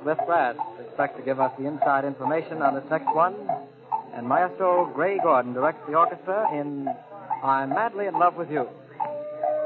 Cliff Brass expect to give us the inside information on this next one. And Maestro Gray Gordon directs the orchestra in I'm Madly in Love with You.